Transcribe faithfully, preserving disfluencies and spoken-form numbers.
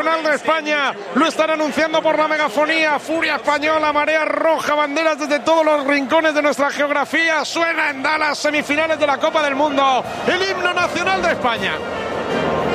de España lo están anunciando por la megafonía. Furia española, marea roja, banderas desde todos los rincones de nuestra geografía. Suena en Dallas, semifinales de la Copa del Mundo, el himno nacional de España.